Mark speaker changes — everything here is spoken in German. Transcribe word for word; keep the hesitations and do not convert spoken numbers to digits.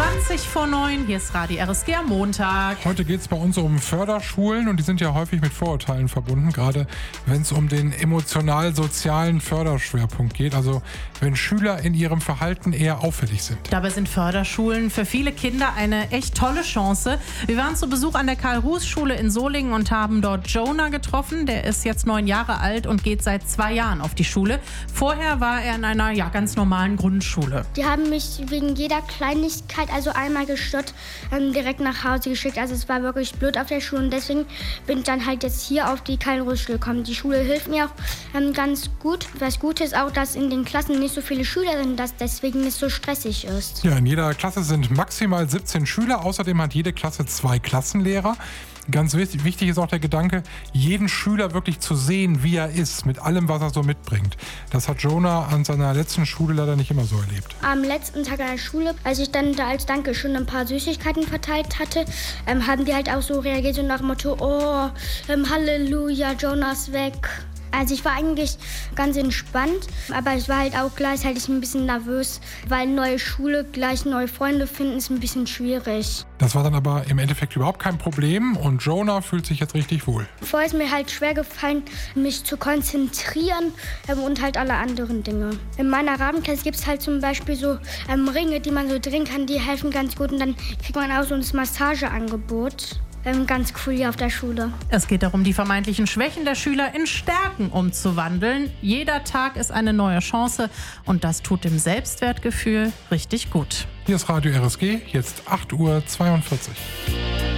Speaker 1: zwanzig vor neun, hier ist Radio R S G am Montag.
Speaker 2: Heute geht es bei uns um Förderschulen und die sind ja häufig mit Vorurteilen verbunden, gerade wenn es um den emotional-sozialen Förderschwerpunkt geht, also wenn Schüler in ihrem Verhalten eher auffällig sind.
Speaker 1: Dabei sind Förderschulen für viele Kinder eine echt tolle Chance. Wir waren zu Besuch an der Karl-Ruß-Schule in Solingen und haben dort Jonah getroffen. Der ist jetzt neun Jahre alt und geht seit zwei Jahren auf die Schule. Vorher war er in einer ja, ganz normalen Grundschule.
Speaker 3: Die haben mich wegen jeder Kleinigkeit, also einmal gestört, ähm, direkt nach Hause geschickt. Also es war wirklich blöd auf der Schule und deswegen bin ich dann halt jetzt hier auf die Karl-Ruß-Schule gekommen. Die Schule hilft mir auch ähm, ganz gut. Das Gute ist auch, dass in den Klassen nicht so viele Schüler sind, dass deswegen nicht so stressig ist.
Speaker 2: Ja, in jeder Klasse sind maximal siebzehn Schüler. Außerdem hat jede Klasse zwei Klassenlehrer. Ganz wichtig, wichtig ist auch der Gedanke, jeden Schüler wirklich zu sehen, wie er ist, mit allem, was er so mitbringt. Das hat Jonah an seiner letzten Schule leider nicht immer so erlebt.
Speaker 3: Am letzten Tag an der Schule, als ich dann da als Dankeschön ein paar Süßigkeiten verteilt hatte, ähm, haben die halt auch so reagiert, so nach dem Motto, oh, ähm, Halleluja, Jonah ist weg. Also ich war eigentlich ganz entspannt, aber ich war halt auch gleichzeitig ein bisschen nervös, weil neue Schule, gleich neue Freunde finden, ist ein bisschen schwierig.
Speaker 2: Das war dann aber im Endeffekt überhaupt kein Problem und Jonah fühlt sich jetzt richtig wohl.
Speaker 3: Vorher ist mir halt schwer gefallen, mich zu konzentrieren ähm, und halt alle anderen Dinge. In meiner Rabenklasse gibt es halt zum Beispiel so ähm, Ringe, die man so drehen kann, die helfen ganz gut und dann kriegt man auch so ein Massageangebot. Ähm, ganz cool hier auf der Schule.
Speaker 1: Es geht darum, die vermeintlichen Schwächen der Schüler in Stärken umzuwandeln. Jeder Tag ist eine neue Chance und das tut dem Selbstwertgefühl richtig gut.
Speaker 2: Hier ist Radio R S G, jetzt acht Uhr zweiundvierzig.